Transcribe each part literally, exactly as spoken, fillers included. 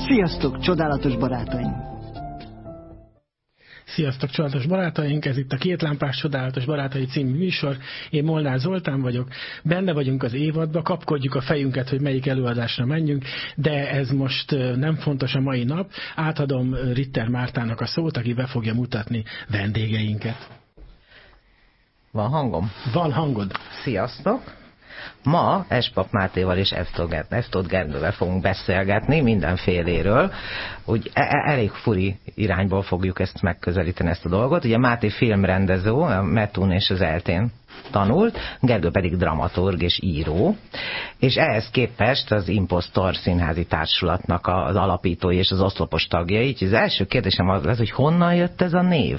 Sziasztok, csodálatos barátaim! Sziasztok, csodálatos barátaink! Ez itt a Két lámpás csodálatos barátai című műsor. Én Molnár Zoltán vagyok. Benne vagyunk az évadba, kapkodjuk a fejünket, hogy melyik előadásra menjünk, de ez most nem fontos a mai nap. Átadom Ritter Mártának a szót, aki be fogja mutatni vendégeinket. Van hangom? Van hangod. Sziasztok! Ma Espap Mátéval és Eftóth Gergővel fogunk beszélgetni mindenféléről. Úgy elég furi irányból fogjuk ezt megközelíteni, ezt a dolgot. Ugye Máté filmrendező, a Metún és az Eltén tanult, Gergő pedig dramaturg és író, és ehhez képest az Impostor Színházi Társulatnak az alapítói és az oszlopos tagjai. Így az első kérdésem az lesz, hogy honnan jött ez a név?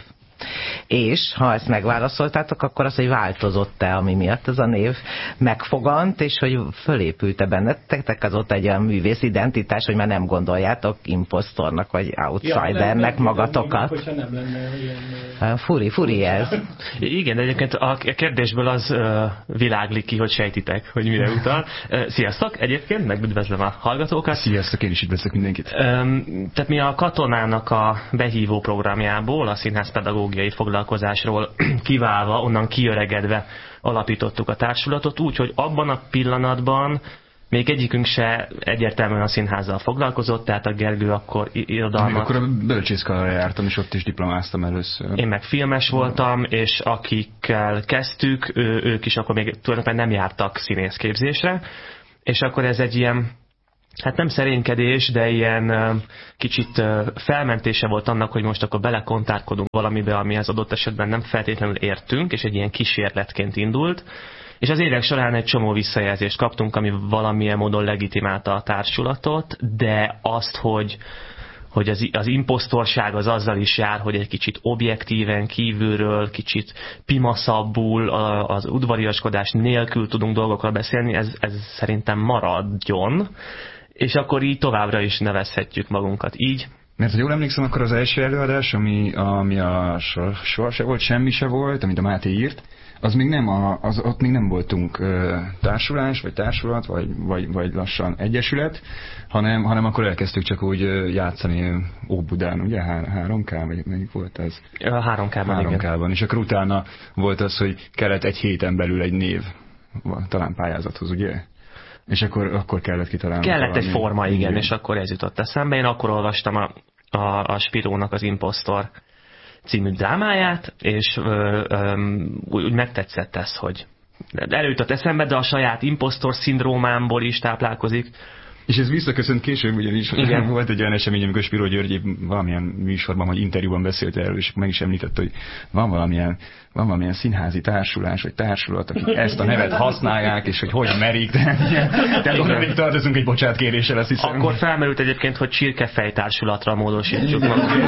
És ha ezt megválaszoltátok, akkor az, hogy változott-e, ami miatt ez a név megfogant, és hogy fölépült-e bennetek azóta egy olyan művész identitás, hogy már nem gondoljátok impostornak, vagy outsidernek ja, magatokat. Nem, nem lenne ilyen... Furi, furi ez. Igen, de egyébként a kérdésből az uh, világlik ki, hogy sejtitek, hogy mire utal. Uh, sziasztok, egyébként, megüdvözlöm a hallgatókat. Sziasztok, én is üdvözlök mindenkit. Um, tehát mi a Katonának a behívó programjából, a színházpedagógiai foglalkozásról kiválva, onnan kiöregedve alapítottuk a társulatot, úgyhogy abban a pillanatban még egyikünk se egyértelműen a színházzal foglalkozott, tehát a Gergő akkor irodalmat... Még akkor a bölcsészkarra jártam, és ott is diplomáztam először. Én meg filmes voltam, és akikkel kezdtük, ő, ők is akkor még tulajdonképpen nem jártak színészképzésre, és akkor ez egy ilyen, hát nem szerénykedés, de ilyen kicsit felmentése volt annak, hogy most akkor belekontárkodunk valamibe, amihez adott esetben nem feltétlenül értünk, és egy ilyen kísérletként indult. És az évek során egy csomó visszajelzést kaptunk, ami valamilyen módon legitimálta a társulatot, de azt, hogy, hogy az, az imposztorság az azzal is jár, hogy egy kicsit objektíven, kívülről, kicsit pimaszabbul, az udvariaskodás nélkül tudunk dolgokról beszélni, ez, ez szerintem maradjon. És akkor így továbbra is nevezhetjük magunkat így. Mert ha jól emlékszem, akkor az első előadás, ami, ami a soha se volt, semmi se volt, amit a Máté írt, az még nem a, az, ott még nem voltunk uh, társulás, vagy társulat, vagy, vagy, vagy lassan egyesület, hanem, hanem akkor elkezdtük csak úgy uh, játszani Óbudán, ugye? három ká, vagy melyik volt ez? A három ká-ban, három ká-ban, és akkor utána volt az, hogy kellett egy héten belül egy név, talán pályázathoz, ugye? És akkor, akkor kellett kitalálni. Kellett valami. egy forma, igen, igen, és akkor ez jutott eszembe. Én akkor olvastam a, a, a Spirónak az Impostor című drámáját, és ö, ö, úgy megtetszett ez, hogy előjutott eszembe, de a saját impostor szindrómámból is táplálkozik. És ez visszaköszönt később, ugyanis igen. Volt egy olyan esemény, amikor Spiró György valamilyen műsorban, vagy interjúban beszélt erről, és meg is említett, hogy van valamilyen, van valamilyen színházi társulás, vagy társulat, akik ezt a nevet használják, és hogy hogy merik, tehát oda még tartozunk egy bocsátkéréssel, azt hiszem. Akkor felmerült egyébként, hogy csirkefej társulatra módosítjuk magunkat.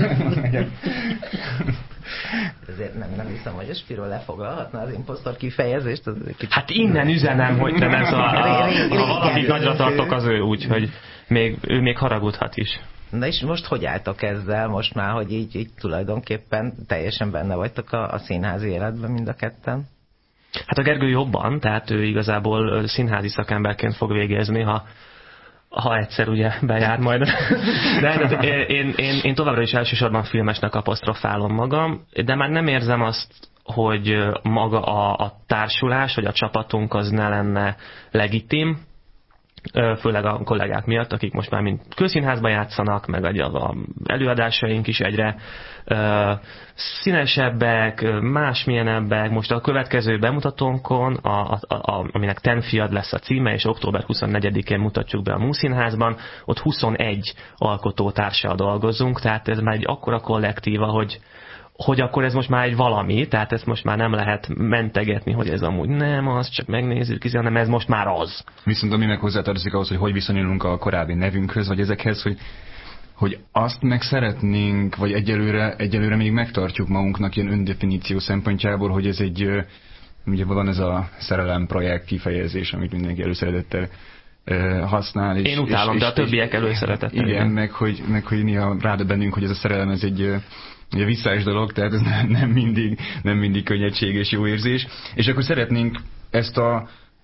Ezért nem, nem hiszem, hogy a Spiro lefoglalhatna az impostor kifejezést. Az kicsit... Hát innen üzenem, hogy te nem, szóval, ha valakit nagyra tartok, az ő, úgyhogy még, ő még haragudhat is. Na és most hogy álltok ezzel, most már, hogy így, így tulajdonképpen teljesen benne vagytok a, a színházi életben mind a ketten? Hát a Gergő jobban, tehát ő igazából színházi szakemberként fog végezni, ha ha egyszer ugye bejár majd. De, de én, én, én továbbra is elsősorban filmesnek apostrofálom magam, de már nem érzem azt, hogy maga a, a társulás, vagy a csapatunk az ne lenne legitim, főleg a kollégák miatt, akik most már mind közszínházban játszanak, meg az előadásaink is egyre uh, színesebbek, másmilyenebbek. Most a következő bemutatónkon, a, a, a, aminek Tenfiad lesz a címe, és október huszonnegyedikén mutatjuk be a Múszínházban, ott huszonegy alkotótársal dolgozunk, tehát ez már egy akkora kollektíva, hogy hogy akkor ez most már egy valami, tehát ezt most már nem lehet mentegetni, hogy ez amúgy nem az, csak megnézzük, hanem ez most már az. Viszont ami meg hozzátartozik ahhoz, hogy hogy viszonyulunk a korábbi nevünkhöz, vagy ezekhez, hogy, hogy azt meg szeretnénk, vagy egyelőre, egyelőre még megtartjuk magunknak ilyen öndefiníció szempontjából, hogy ez egy, ugye van ez a szerelem projekt kifejezés, amit mindenki előszeretettel használ. És, Én utálom, és, de a többiek előszeretettel. Igen, meg hogy, meg hogy néha rád bennünk, hogy ez a szerelem, ez egy ugye visszás dolog, tehát ez nem mindig, nem mindig könnyedség és jó érzés. És akkor szeretnénk ezt a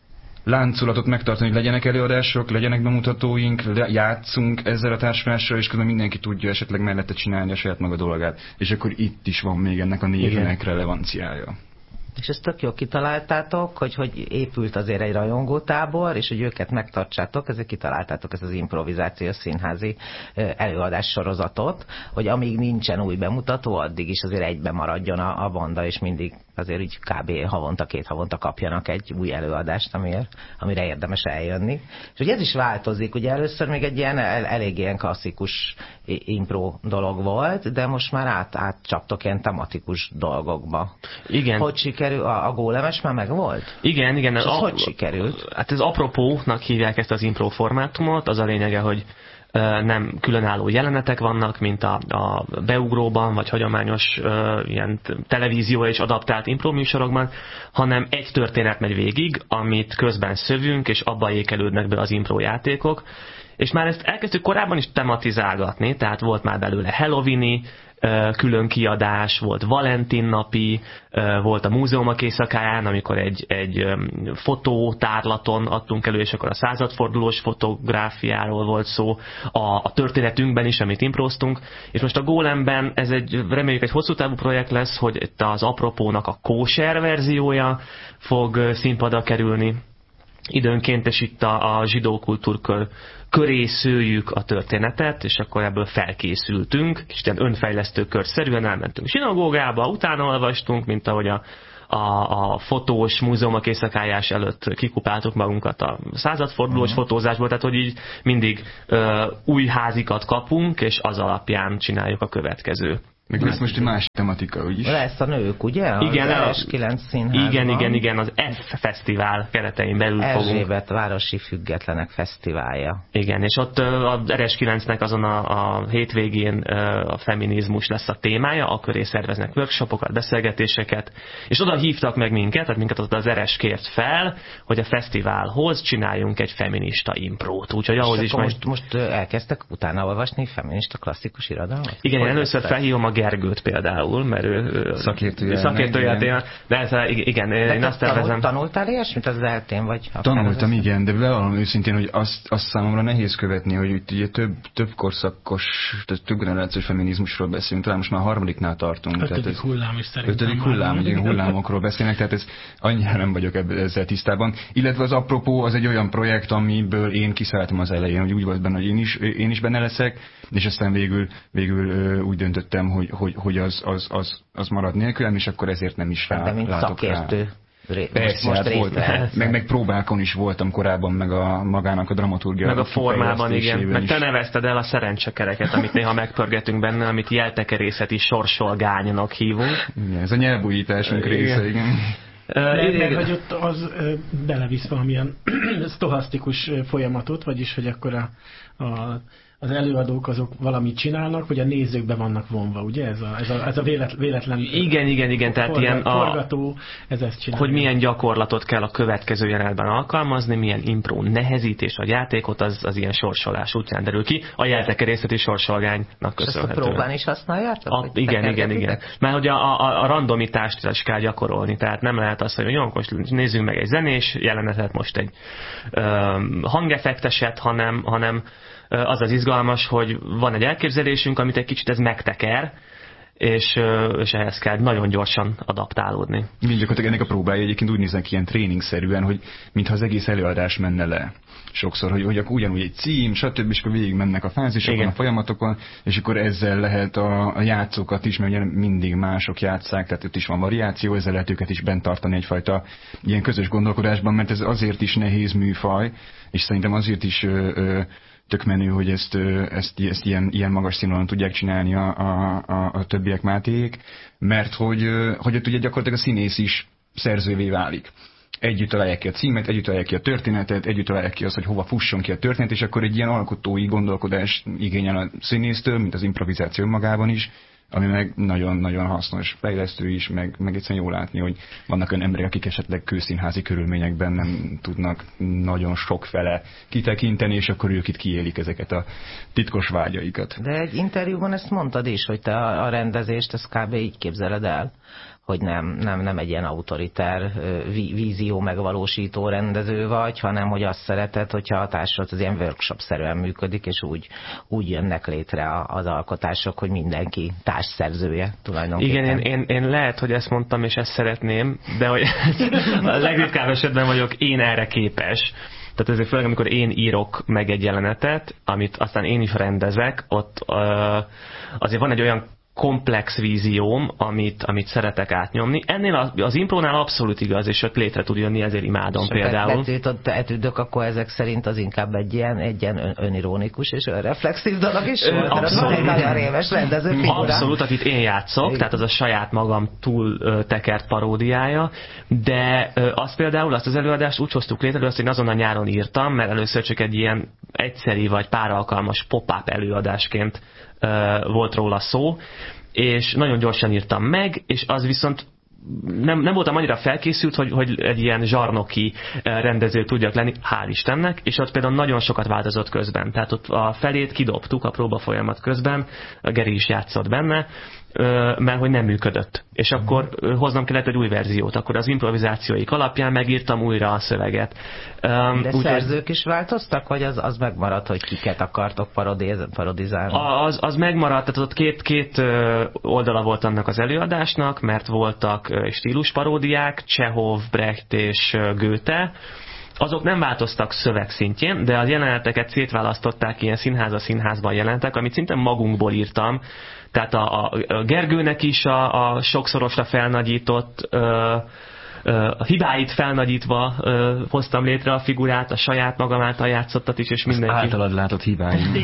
láncolatot megtartani, hogy legyenek előadások, legyenek bemutatóink, játszunk ezzel a társulással, és közben mindenki tudja esetleg mellette csinálni a saját maga dolgát. És akkor itt is van még ennek a névnek relevanciája. És ezt tök jól kitaláltátok, hogy, hogy épült azért egy rajongótábor, és hogy őket megtartsátok, ezért kitaláltátok ezt az improvizációs színházi előadás sorozatot, hogy amíg nincsen új bemutató, addig is azért egybe maradjon a, a banda, és mindig azért így kb. havonta, két havonta kapjanak egy új előadást, amire, amire érdemes eljönni. És hogy ez is változik, ugye először még egy ilyen el, elég ilyen klasszikus impro dolog volt, de most már át, átcsaptok ilyen tematikus dolgokba. Igen. Hogy sikerül? A, a gólemes már meg volt? Igen, igen. És az a, hogy sikerült? Hát ez apropónak hívják ezt az impro formátumot, az a lényege, hogy nem különálló jelenetek vannak, mint a, a beugróban, vagy hagyományos uh, ilyen televízió és adaptált impro műsorokban, hanem egy történet megy végig, amit közben szövünk, és abba ékelődnek be az impro játékok. És már ezt elkezdtük korábban is tematizálgatni, tehát volt már belőle Halloweeni külön kiadás, volt Valentin napi, volt a múzeumok éjszakáján, amikor egy, egy fotótárlaton adtunk elő, és akkor a századfordulós fotográfiáról volt szó, a, a történetünkben is, amit improztunk, és most a Gólemben ez egy, reméljük egy hosszú távú projekt lesz, hogy itt az apropónak a kóser verziója fog színpadra kerülni időnként, és itt a, a zsidó kultúrkör köré szőjük a történetet, és akkor ebből felkészültünk, és ilyen önfejlesztő körszerűen elmentünk zsinagógába, utána olvastunk, mint ahogy a, a, a fotós múzeumok éjszakájás előtt kikupáltuk magunkat a századfordulós uh-huh. fotózásból, tehát hogy így mindig ö, új házikat kapunk, és az alapján csináljuk a következő. Meg lesz most egy másik tematika, úgyis. Lesz a nők, ugye? Az igen, er es kilenc színházban. Igen, igen, igen, az F Fesztivál keretein belül fogunk. Erzsébet Városi Függetlenek Fesztiválja. Igen, és ott az er es kilencnek azon a, a hétvégén a feminizmus lesz a témája, a köré szerveznek workshopokat, beszélgetéseket, és oda hívtak meg minket, tehát minket az er es kért fel, hogy a fesztiválhoz csináljunk egy feminista imprót. Úgyhogy ahhoz is most, most elkezdtek utána olvasni feminista klasszikus irodalmat? Igen, én először felhívom a Gergőt például, mert ő szakértője, szakértője a téma, de ez, igen, de én azt tervezem. Tanultál ilyesmit az eltén, vagy? Tanultam, igen, de bevallom őszintén, hogy azt, azt számomra nehéz követni, hogy itt ugye több, több korszakos, több generációs feminizmusról beszélünk, talán most már a harmadiknál tartunk. Ötödik tehát ez, hullám is szerintem. Ötödik hullám, ugye hullámokról beszélnek, tehát ez annyira nem vagyok ezzel tisztában. Illetve az apropó az egy olyan projekt, amiből én kiszálltam az elején, hogy úgy volt benne, hogy én is, én is benne leszek, és aztán végül, végül úgy döntöttem, hogy, hogy, hogy az, az, az, az marad nélkülem, és akkor ezért nem is rá, de mint látok szakértő. rá. Ré, Persze, most, hát most volt, meg, meg próbákon is voltam korábban, meg a magának a dramaturgia. Meg a formában, igen. Meg is. te nevezted el a szerencsekereket, amit néha megpörgetünk benne, amit jeltekerészeti sorsolgánynak hívunk. Igen, ez a nyelvújításunk része, igen. Mert, mert hogy ott az belevisz valamilyen sztohasztikus folyamatot, vagyis hogy akkor a, a, az előadók azok valamit csinálnak, hogy a nézőkbe vannak vonva, ugye? Ez a, ez a, ez a véletlen, véletlen... Igen, igen, igen, tehát forgat, ilyen a... forgató, ez ezt csinálja. Hogy milyen gyakorlatot kell a következő jelenetben alkalmazni, milyen impró nehezítés vagy játékot, az, az ilyen sorsolás útján derül ki. A jeltekerészeti sorsolgánynak köszönhetően. És ezt a próbán is használjátok? A, igen, igen, igen. Mert hogy a, a, a randomitást is kell gyakorolni, tehát nem lehet az, hogy jó, most nézzünk meg egy zenés jelenetet, most egy um, hangeffekteset, hanem, hanem az az izgalmas, hogy van egy elképzelésünk, amit egy kicsit ez megteker, és, és ehhez kell nagyon gyorsan adaptálódni. Mind gyakorlatilag ennek a próbája egyébként úgy néznek ilyen tréningszerűen, hogy mintha az egész előadás menne le. Sokszor, hogy, hogy ugyanúgy egy cím, stb. És akkor végig mennek a fázisokon, igen, a folyamatokon, és akkor ezzel lehet a, a játszókat is, mert ugye mindig mások játsszák, tehát ott is van variáció, ezzel lehet őket is bent tartani egyfajta ilyen közös gondolkodásban, mert ez azért is nehéz műfaj, és szerintem azért is ö, ö, tök menő, hogy ezt, ezt, ezt ilyen, ilyen magas színvonalon tudják csinálni a, a, a, a többiek Mátéék, mert hogy, hogy ott ugye gyakorlatilag a színész is szerzővé válik. Együtt találják ki a címet, együtt találják ki a történetet, együtt találják ki azt, hogy hova fusson ki a történet, és akkor egy ilyen alkotói gondolkodás igényel a színésztől, mint az improvizáció magában is, ami meg nagyon-nagyon hasznos, fejlesztő is, meg, meg egyszerűen jól látni, hogy vannak olyan emberek, akik esetleg kőszínházi körülményekben nem tudnak nagyon sokfele kitekinteni, és akkor ők itt kiélik ezeket a titkos vágyaikat. De egy interjúban ezt mondtad is, hogy te a rendezést, ezt kb. Így képzeled el, hogy nem, nem, nem egy ilyen autoritár vízió megvalósító rendező vagy, hanem hogy azt szereted, hogyha a társulat az ilyen workshop-szerűen működik, és úgy, úgy jönnek létre az alkotások, hogy mindenki társszerzője tulajdonképpen. Igen, én, én, én lehet, hogy ezt mondtam, és ezt szeretném, de hogy a legritkább esetben vagyok én erre képes. Tehát ezért főleg, amikor én írok meg egy jelenetet, amit aztán én is rendezek, ott uh, azért van egy olyan komplex vízióm, amit, amit szeretek átnyomni. Ennél az, az imprónál abszolút igaz, és ott létre tud jönni, ezért imádom és például. És a etüdök, akkor ezek szerint az inkább egy ilyen, egy ilyen önironikus és önreflexív dolog is volt. Abszolút. Egy nagyon rémes rendező figura. Abszolút, akit én játszok, igen. Tehát az a saját magam túl tekert paródiája, de azt például, azt az előadást úgy hoztuk létre, azt én azon a nyáron írtam, mert először csak egy ilyen egyszeri vagy páralkalmas pop-up előadásként volt róla szó, és nagyon gyorsan írtam meg, és az viszont nem, nem voltam annyira felkészült, hogy, hogy egy ilyen zsarnoki rendező tudjak lenni, hál' Istennek, és ott például nagyon sokat változott közben. Tehát ott a felét kidobtuk a próba folyamat közben, a Geri is játszott benne, mert hogy nem működött. És akkor hoznom kellett egy új verziót. Akkor az improvizációik alapján megírtam újra a szöveget. De úgy, szerzők is változtak, vagy az, az megmaradt, hogy kiket akartok parodiz, parodizálni? Az, az megmaradt, tehát ott két, két oldala volt annak az előadásnak, mert voltak stílusparódiák, Csehov, Brecht és Goethe. Azok nem változtak szövegszintjén, de az jeleneteket szétválasztották, ilyen színház a színházban jelentek, amit szinte magunkból írtam. Tehát a, a Gergőnek is a, a sokszorosra felnagyított ö, ö, a hibáit felnagyítva ö, hoztam létre a figurát, a saját magam által játszottat is, és mindenki... Általad látott hibáit.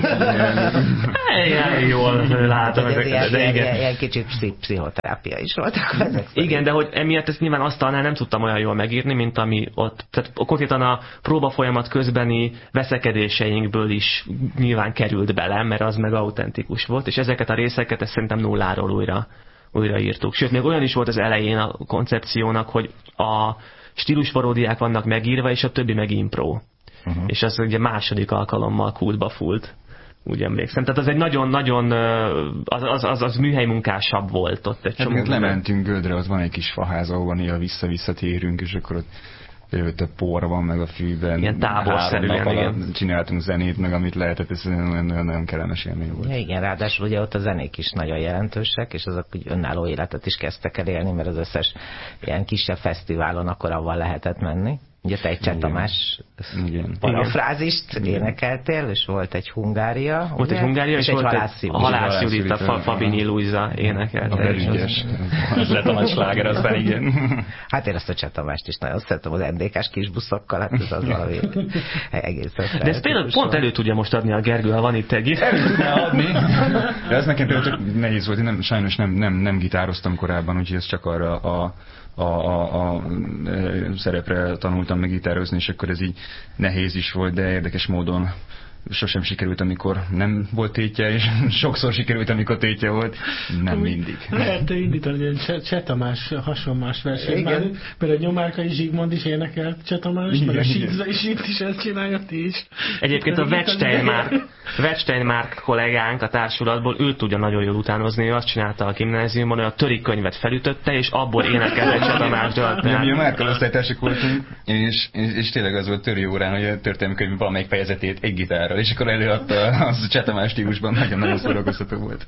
Igen, jól látom ezeket, ilyen, de igen. Ilyen, ilyen kicsit pszichoterápia is voltak ezek. Igen, de hogy emiatt ezt nyilván asztalnál nem tudtam olyan jól megírni, mint ami ott... Tehát konkrétan a próba folyamat közbeni veszekedéseinkből is nyilván került bele, mert az meg autentikus volt, és ezeket a részeket ezt szerintem nulláról újra, újra írtuk. Sőt, még olyan is volt az elején a koncepciónak, hogy a stílusparódiák vannak megírva, és a többi meg impro. Uh-huh. És az ugye második alkalommal kútba fúlt. Úgy emlékszem. Tehát az egy nagyon-nagyon, az, az, az, az műhelymunkásabb volt ott egy csomó. Hát lementünk Gödre, ott van egy kis faház, ahol néha vissza-vissza térünk, és akkor ott előtte por van, meg a fűben. Igen, táborszerűen, igen. Csináltunk zenét, meg amit lehetett, ez nagyon kellemes élmény volt. Ja, igen, ráadásul ugye ott a zenék is nagyon jelentősek, és azok úgy önálló életet is kezdtek el élni, mert az összes ilyen kisebb fesztiválon akkor avval lehetett menni. Ugye te egy Cseh Tamás parafrázist énekeltél, és volt egy Hungária. Volt ugye? Egy Hungária, és, és volt egy Halász Judit, a Fabinyi Luisa énekelte. A ügyes. Ez lett a nagy sláger, aztán igen. Hát én azt a Cseh Tamást is nagyon szeretem, az en dé ká-s kis buszokkal, hát ez az valami egészen. De ezt például pont elő tudja most adni a Gergő, ha van itt egy. Elő tudná adni. De ez nekem például csak nehéz volt, én nem, sajnos nem, nem, nem gitároztam korábban, úgyhogy ez csak arra a A, a, a szerepre tanultam meg gitározni, és akkor ez így nehéz is volt, de érdekes módon sosem sikerült, amikor nem volt tétje, és sokszor sikerült, amikor tétje volt, nem mindig. Lehetne indítani egy Cseh Tamás hasonlás versenyt már, mert a Nyomárkai Zsigmond is énekelt Cseh Tamás, meg a Sidza is itt is ezt csinálja, ti is. Egyébként a Wettstein Márk kollégánk a társulatból, ő tudja nagyon jól utánozni, ő azt csinálta a gimnáziumban, hogy a töri könyvet felütötte, és abból énekelt egy Cseh Tamás dalt. Mi a Márkkal osztálytársak voltunk, és, és, és tényleg az volt töri órán, hogy a történelmi könyv valamelyik fejezetét egy gitárral, és akkor előadta az Cseh Tamás stílusban, nagyon-nagyon szórakoztató volt.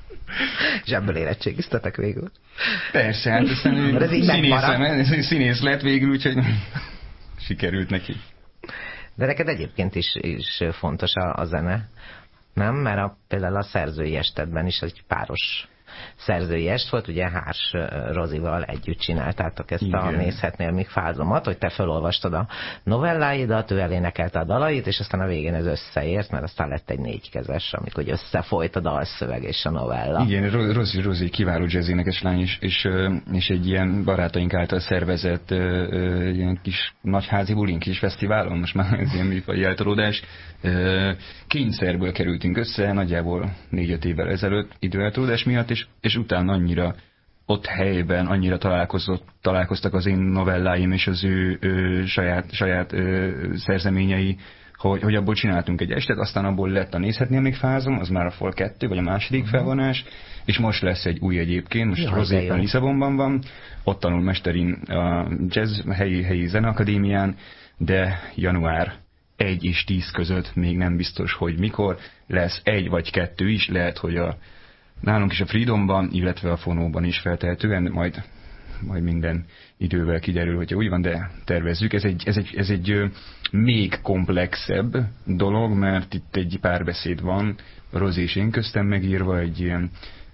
És ebből érettségiztetek végül? Persze, hát aztán színész, színész lett végül, úgyhogy sikerült neki. De neked egyébként is, is fontos a, a zene, nem? Mert a, például a szerzői estedben is egy páros szerzői est volt, ugye Hárs Rozival együtt csináltátok ezt igen. A Nézhetnél még fázomat, hogy te felolvastad a novelláidat, ő elénekelte a dalait, és aztán a végén ez összeért, mert aztán lett egy négykezes, amikor összefolyt a dalszöveg és a novella. Igen, Rozi, Rozi kiváló jazzénekes lány is, és, és egy ilyen barátaink által szervezett ilyen kis nagyházi bulin, kis fesztiválon, most már ez ilyen műfaji eltolódás, kényszerből kerültünk össze, nagyjából négy-öt évvel ezelőtt időeltolódás miatt, és, és utána annyira ott helyben annyira találkozott, találkoztak az én novelláim és az ő, ő saját, saját ő, szerzeményei hogy, hogy abból csináltunk egy estet, aztán abból lett a Nézhetnél még fázom, az már a Fal kettő, vagy a második uh-huh. felvonás, és most lesz egy új egyébként, most Rozé éppen Lisszabonban van, ott tanul mesterin a jazz helyi, helyi zeneakadémián, de január egy és tíz között még nem biztos, hogy mikor lesz egy vagy kettő is, lehet, hogy a, nálunk is a Freedomban, illetve a Fonóban is feltehetően, majd, majd minden idővel kiderül, hogyha úgy van, de tervezzük. Ez egy, ez egy, ez egy ö, még komplexebb dolog, mert itt egy párbeszéd van, Rozé és én köztem megírva, egy ilyen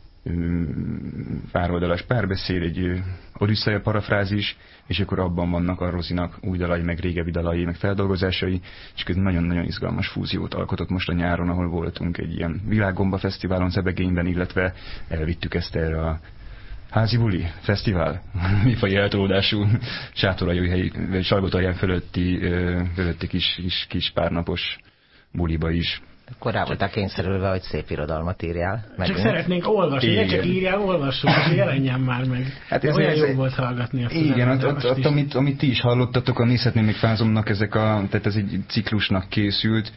pároldalas párbeszéd, egy Odüsszeia parafrázis, és akkor abban vannak a Rozinak új dalai, meg régebbi dalai, meg feldolgozásai, és ez nagyon-nagyon izgalmas fúziót alkotott most a nyáron, ahol voltunk egy ilyen világgomba fesztiválon Szebegényben, illetve elvittük ezt erre a Házi Buli Fesztivál, mifai eltolódású sátorhajóhelyi, vagy Salgótarján fölötti, fölötti kis, kis, kis párnapos buliba is. Korábban voltál kényszerülve, hogy szép irodalmat írjál. Csak megint. Szeretnénk olvasni, ne csak írjál, olvassuk, és jelenjen már meg. Hát ez olyan ez, jó volt hallgatni azt. Igen, ott, ott, ott, amit, amit ti is hallottatok, a Nézhetnél még fázomnak, ezek a, tehát ez egy ciklusnak készült,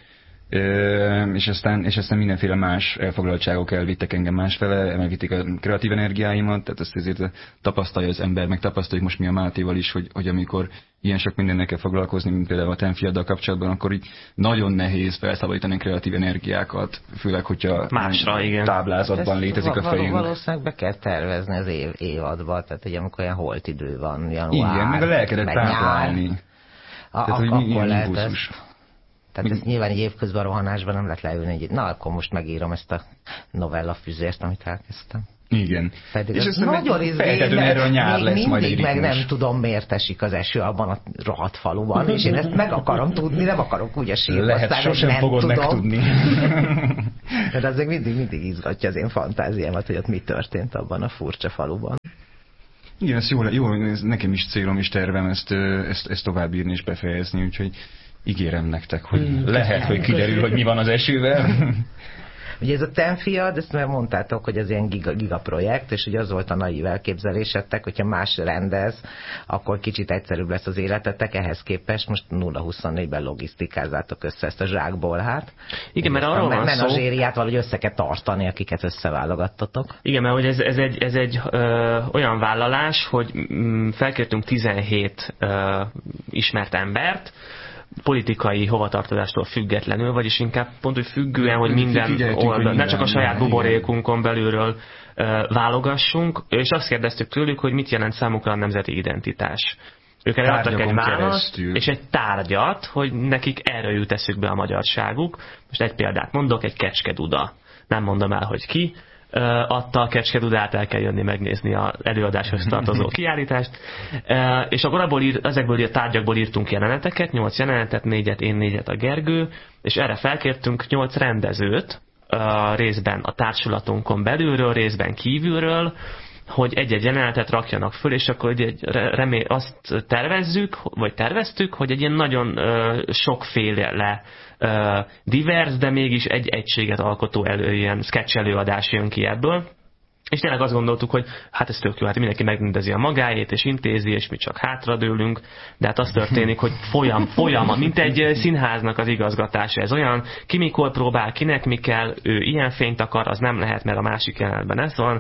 és aztán, és aztán mindenféle más elfoglaltságok elvittek engem másfele, elvitték a kreatív energiáimat, tehát ezt ezért tapasztalja az ember, meg tapasztaljuk most mi a Mátéval is, hogy, hogy amikor ilyen sok mindennek kell foglalkozni, mint például a Tenfiaddal kapcsolatban, akkor így nagyon nehéz felszabadítani kreatív energiákat, főleg, hogyha másra, igen. táblázatban ezt létezik a fejünk. Valószínűleg be kell tervezni az év, évadba, tehát hogy amikor olyan holt idő van, január, igen, meg a lelkedet táplálni. A, tehát, hogy akkor lehet ezt. Tehát ezt nyilván egy évközben a rohanásban nem lehet leülni, hogy na, akkor most megírom ezt a novella füzért, amit elkezdtem. Igen. Pedig és ez nagyon izgalmas, erről a nyár még lesz mindig majd meg nem tudom, miért esik az eső abban a rohadt faluban, és én ezt meg akarom tudni, nem akarok úgy a sírba. Lehet, sosem nem fogod tudom. megtudni. De azért mindig, mindig izgatja az én fantáziámat, hogy ott mi történt abban a furcsa faluban. Igen, ez jó, jó, ez nekem is célom és tervem ezt, ezt, ezt továbbírni és befejezni, úgyhogy ígérem nektek, hogy hmm, lehet, hogy kiderül, hogy mi van az esővel. Ugye ez a Tenfiad, ezt már mondtátok, hogy ez ilyen giga, giga projekt, és ugye az volt a naív elképzelésettek, hogyha más rendez, akkor kicsit egyszerűbb lesz az életetek, ehhez képest most nulla huszonnégyben logisztikázzátok össze ezt a zsákból, hát. Igen, mert arról van szó. Menazsériát valahogy össze kell tartani, akiket összeválogattatok. Igen, mert hogy ez, ez egy, ez egy ö, olyan vállalás, hogy mm, felkértünk tizenhét ö, ismert embert, politikai hovatartozástól függetlenül, vagyis inkább pont, hogy függően, hogy minden oldal, ne csak a saját buborékunkon belülről uh, válogassunk, és azt kérdeztük tőlük, hogy mit jelent számukra a nemzeti identitás. Ők erre adtak egy választ, és egy tárgyat, hogy nekik erről jut eszükbe a magyarságuk. Most egy példát mondok, egy Kecskeduda. Nem mondom el, hogy ki adta a Kecskedudát, el kell jönni megnézni az előadáshoz tartozó kiállítást. És akkor abból ír, ezekből a tárgyakból írtunk jeleneteket, nyolc jelenetet, négyet én, négyet a Gergő, és erre felkértünk nyolc rendezőt, részben a társulatunkon belülről, részben kívülről, hogy egy-egy jelenetet rakjanak föl, és akkor egy remé- azt tervezzük, vagy terveztük, hogy egy ilyen nagyon sokféle Uh, divers, de mégis egy egységet alkotó elő, ilyen sketch előadás jön ki ebből. És tényleg azt gondoltuk, hogy hát ez tök jó, hát mindenki megrendezi a magáét, és intézi, és mi csak hátradőlünk, de hát az történik, hogy folyam, folyam, mint egy színháznak az igazgatása. Ez olyan, ki mikor próbál, kinek mi kell, ő ilyen fényt akar, az nem lehet, mert a másik jelenetben ez van.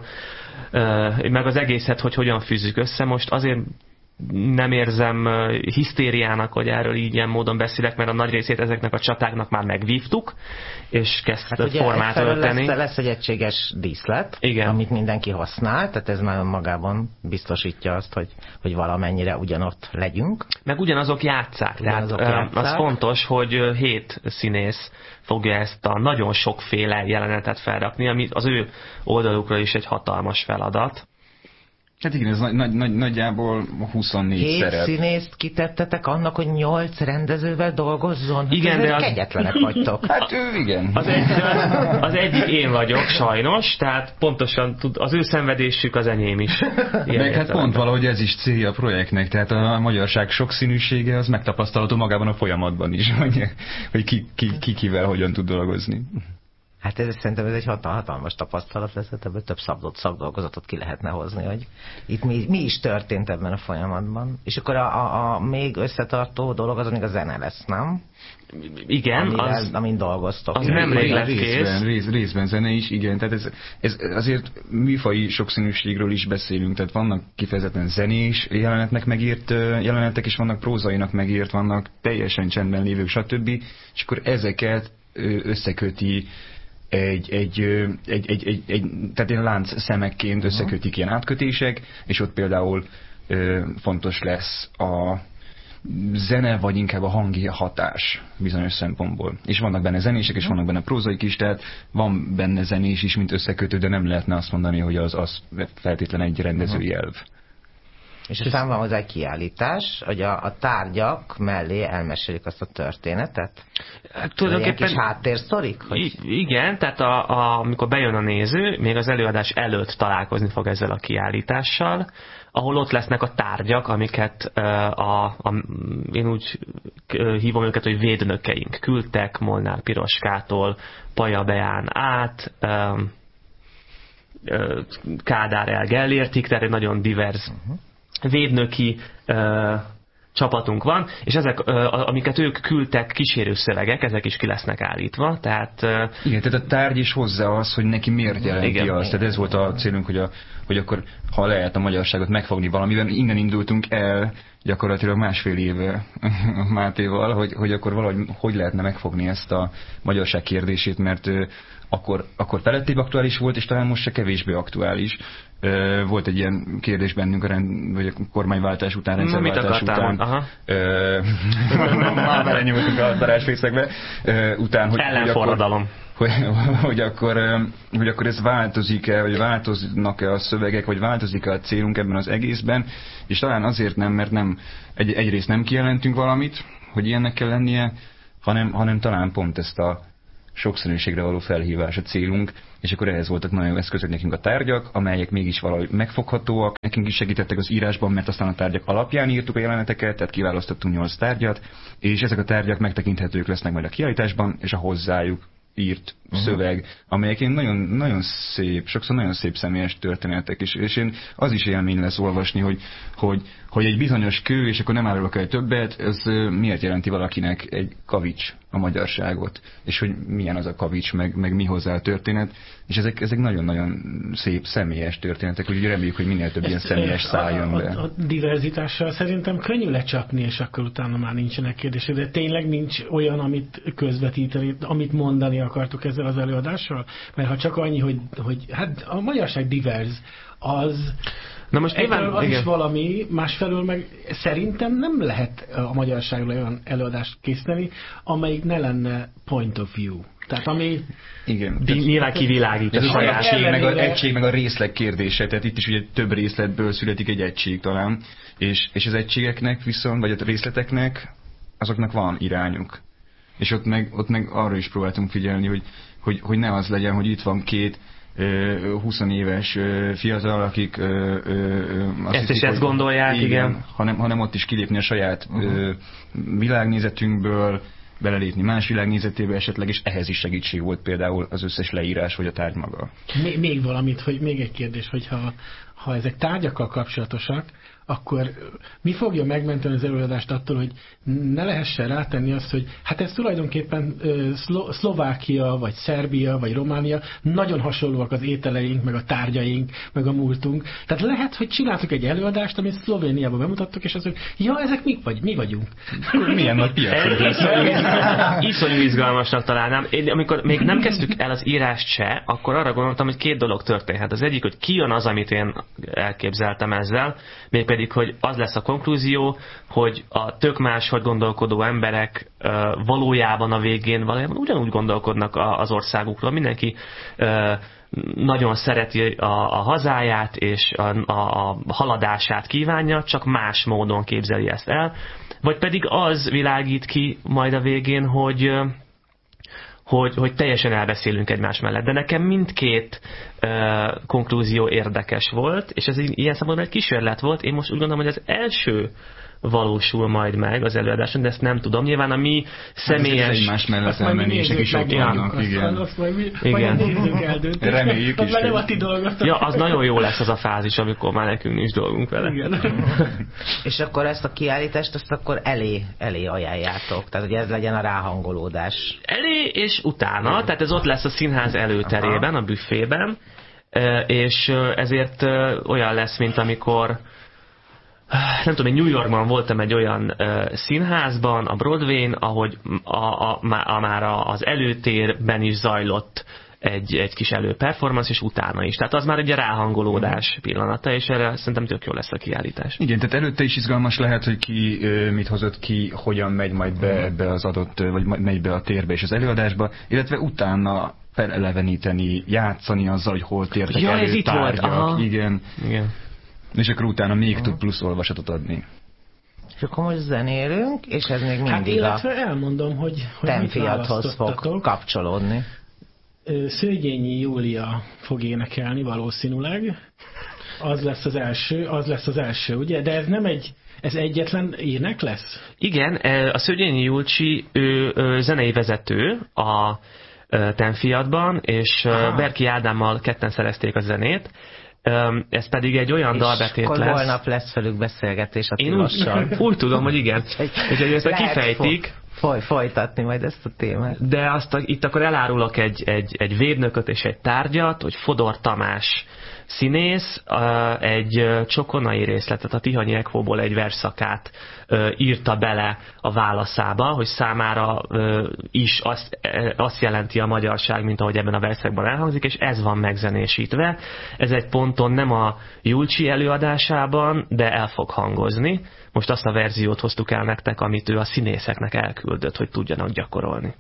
Uh, meg az egészet, hogy hogyan fűzzük össze, most azért nem érzem hisztériának, hogy erről így ilyen módon beszélek, mert a nagy részét ezeknek a csatáknak már megvívtuk, és kezd hát formát ölteni. Lesz, lesz egy egységes díszlet, igen, amit mindenki használ, tehát ez már magában biztosítja azt, hogy, hogy valamennyire ugyanott legyünk. Meg ugyanazok játsszák, ugyanazok tehát játsszák. Az fontos, hogy hét színész fogja ezt a nagyon sokféle jelenetet felrakni, ami az ő oldalukra is egy hatalmas feladat. Hát igen, ez nagy, nagy, nagy, nagyjából huszonnégy Hét szerep. Hét színészt kitettetek annak, hogy nyolc rendezővel dolgozzon? Hát igen, de az... kegyetlenek vagytok. Hát ő igen. Az, egy, az egyik én vagyok, sajnos, tehát pontosan tud, az ő szenvedésük az enyém is. Meg hát pont valahogy ez is célja a projektnek, tehát a magyarság sokszínűsége az megtapasztalható magában a folyamatban is, hogy, hogy ki, ki, ki kivel hogyan tud dolgozni. Hát ez szerintem ez egy hatalmas tapasztalat lesz, hát ebből több szabdott szakdolgozatot ki lehetne hozni, hogy itt mi, mi is történt ebben a folyamatban. És akkor a, a, a még összetartó dolog az még a zene lesz, nem? Igen, Amivel, az, amin dolgoztok. Az nemrég lett kész. Részben, rész, részben zene is, igen. Tehát ez, ez azért műfaji sokszínűségről is beszélünk, tehát vannak kifejezetten zenés jelenetnek megírt jelenetek, és vannak prózainak megírt, vannak teljesen csendben lévők, stb. És akkor ezeket összeköti egy, egy, egy, egy, egy, egy, tehát ilyen lánc szemekként összekötik ilyen átkötések, és ott például ö, fontos lesz a zene, vagy inkább a hangi hatás bizonyos szempontból. És vannak benne zenések, és vannak benne prózaik is, tehát van benne zenés is, mint összekötő, de nem lehetne azt mondani, hogy az, az feltétlen egy rendezői elv. És aztán van hozzá egy kiállítás, hogy a, a tárgyak mellé elmesélik azt a történetet. Hát, tulajdonképpen ilyen kis háttérsztorik? Hogy... Igen, tehát a, a, amikor bejön a néző, még az előadás előtt találkozni fog ezzel a kiállítással, ahol ott lesznek a tárgyak, amiket a, a, én úgy hívom őket, hogy védnökeink küldtek, Molnár Piroskától Paja Beán át, Kádár el Gellértig, tehát egy nagyon divers uh-huh. védnöki uh, csapatunk van, és ezek, uh, amiket ők küldtek, kísérő szövegek, ezek is ki lesznek állítva, tehát... Uh, igen, tehát a tárgy is hozzá az, hogy neki miért jelenti igen, azt. Tehát ez volt a célunk, hogy, a, hogy akkor, ha lehet a magyarságot megfogni valamiben, innen indultunk el gyakorlatilag másfél éve Mátéval, hogy, hogy akkor valahogy hogy lehetne megfogni ezt a magyarság kérdését, mert uh, akkor, akkor felettébb aktuális volt, és talán most se kevésbé aktuális. Uh, volt egy ilyen kérdés bennünk a, rend, vagy a kormányváltás után, rendszerváltás után. Aha. Uh, már belenyúltunk a darásfészekbe. Uh, után, hogy, ellenforradalom. Hogy, hogy, hogy, akkor, hogy akkor ez változik-e, vagy változnak-e a szövegek, vagy változik-e a célunk ebben az egészben, és talán azért nem, mert nem, egy, egyrészt nem kijelentünk valamit, hogy ilyennek kell lennie, hanem, hanem talán pont ezt a sokszínűségre való felhívás a célunk, és akkor ehhez voltak nagyon jó eszközök nekünk a tárgyak, amelyek mégis valahogy megfoghatóak. Nekünk is segítettek az írásban, mert aztán a tárgyak alapján írtuk a jeleneteket, tehát kiválasztottunk nyolc tárgyat, és ezek a tárgyak megtekinthetők lesznek majd a kiállításban, és a hozzájuk írt uh-huh. szöveg, amelyek én nagyon, nagyon szép, sokszor nagyon szép személyes történetek, és, és én az is élmény lesz olvasni, hogy, hogy, hogy egy bizonyos kő, és akkor nem árulok el többet, ez miért jelenti valakinek egy kavics a magyarságot, és hogy milyen az a kavics, meg, meg mi hozzá a történet, és ezek, ezek nagyon-nagyon szép személyes történetek, úgyhogy reméljük, hogy minél több ezt, ilyen személyes szálljon be. A, a diverzitással szerintem könnyű lecsapni, és akkor utána már nincsenek kérdések, de tényleg nincs olyan, amit közvetíteni, amit mondani akartuk ezzel az előadással? Mert ha csak annyi, hogy, hogy hát a magyarság divers, az... Na most nyilván, az igen. is valami, másfelől meg szerintem nem lehet a magyarságról olyan előadást készíteni, amelyik ne lenne point of view. Tehát ami... Igen. Nyilván kivilágít. Ez a egység, meg a, egység meg a részleg kérdése, tehát itt is ugye több részletből születik egy egység talán, és, és az egységeknek viszont, vagy a részleteknek, azoknak van irányuk. És ott meg, ott meg arra is próbáltunk figyelni, hogy, hogy, hogy ne az legyen, hogy itt van két húsz éves fiatal, akik ö, ö, azt ezt is ezt gondolják, igen, igen. Hanem, hanem ott is kilépni a saját uh-huh. ö, világnézetünkből, belelépni más világnézetébe esetleg, és ehhez is segítség volt például az összes leírás, vagy a tárgy maga. Még, még valamit, hogy még egy kérdés, hogyha ha ezek tárgyakkal kapcsolatosak, akkor mi fogja megmenteni az előadást attól, hogy ne lehessen rátenni azt, hogy hát ez tulajdonképpen Szlo- Szlovákia, vagy Szerbia, vagy Románia, nagyon hasonlóak az ételeink, meg a tárgyaink, meg a múltunk. Tehát lehet, hogy csináltuk egy előadást, amit Szlovéniában bemutattuk, és azt mondjuk, ja, ezek mik vagy, mi vagyunk. Milyen nagy piac. Iszonyú izgalmasnak találnám. Én, amikor még nem kezdtük el az írást se, akkor arra gondoltam, hogy két dolog történhet. Az egyik, hogy ki jön az, amit én elképzeltem ezzel, mégpedig, hogy az lesz a konklúzió, hogy a tök máshogy gondolkodó emberek uh, valójában a végén valójában ugyanúgy gondolkodnak a, az országukról. Mindenki uh, nagyon szereti a, a hazáját és a, a, a haladását kívánja, csak más módon képzeli ezt el. Vagy pedig az világít ki majd a végén, hogy uh, Hogy, hogy teljesen elbeszélünk egymás mellett. De nekem mindkét uh, konklúzió érdekes volt, és ez ilyen szempontból egy kísérlet volt. Én most úgy gondolom, hogy az első valósul majd meg az előadáson, de ezt nem tudom. Nyilván a mi személyes... Hát egymás mellett elmenések is ott vannak, igen. Azt majd mi, igen. majd nézzük eldöntést. Reméljük is. Az nem a ti dolgotok. Ja, az nagyon jó lesz az a fázis, amikor már nekünk nincs dolgunk vele. Igen. És akkor ezt a kiállítást, azt akkor elé, elé ajánljátok. Tehát, hogy ez legyen a ráhangolódás. Elé és utána, tehát ez ott lesz a színház előterében, a büfében, és ezért olyan lesz, mint amikor nem tudom, én New Yorkban voltam egy olyan uh, színházban, a Broadwayn, ahogy a, a, a, a, már az előtérben is zajlott egy, egy kis előperformance, és utána is. Tehát az már egy ráhangolódás pillanata, és erre szerintem tök jó lesz a kiállítás. Igen, tehát előtte is izgalmas lehet, hogy ki mit hozott ki, hogyan megy majd be ebbe az adott, vagy megy be a térbe és az előadásba, illetve utána feleleveníteni, játszani azzal, hogy hol tértek ja, elő ez itt tárgyak. volt. Aha. Igen. Igen. És akkor utána még tud plusz olvasatot adni. És akkor most zenélünk, és ez még mindig hát illetve elmondom, hogy, hogy Tenfiathoz fog kapcsolódni. Szőgyényi Júlia fog énekelni valószínűleg. Az lesz az első, az lesz az első, ugye? De ez nem egy, ez egyetlen ének lesz? Igen, a Szőgyényi Julcsi, ő, ő zenei vezető a Tenfiatban, és Aha. Berki Ádámmal ketten szerezték a zenét. Ez pedig egy olyan dalbetét lesz. És holnap lesz velük beszélgetés a Én úgy, úgy tudom, hogy igen. Úgyhogy ezt kifejtik. Foly, folytatni majd ezt a témát. De azt a, itt akkor elárulok egy, egy, egy védnököt és egy tárgyat, hogy Fodor Tamás színész egy csokonai részletet, a Tihanyi Ekhóból egy versszakát írta bele a válaszába, hogy számára is azt, azt jelenti a magyarság, mint ahogy ebben a verszakban elhangzik, és ez van megzenésítve. Ez egy ponton nem a Julcsi előadásában, de el fog hangozni. Most azt a verziót hoztuk el nektek, amit ő a színészeknek elküldött, hogy tudjanak gyakorolni.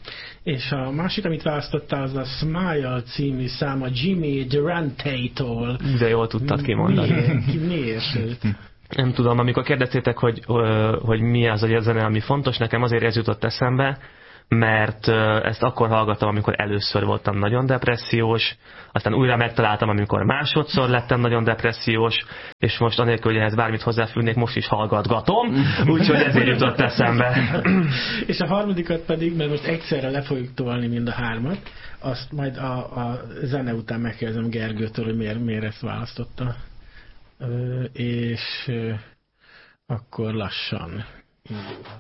És a másik, amit választottál, az a Smile című szám a Jimmy Durante-tól. De jól tudtad kimondani. Miért? Miért? Nem tudom, amikor kérdeztétek, hogy, hogy mi az a zene, ami fontos, nekem azért ez jutott eszembe, mert ezt akkor hallgattam, amikor először voltam nagyon depressziós, aztán újra megtaláltam, amikor másodszor lettem nagyon depressziós, és most anélkül, hogy ehhez bármit hozzáfűrnék, most is hallgatgatom, úgyhogy ezért jutott eszembe. És a harmadikat pedig, mert most egyszerre le fogjuk tolni mind a hármat, azt majd a, a zene után megkérdezem Gergőtől, hogy miért, miért ezt választotta. Ö, és ö, akkor lassan.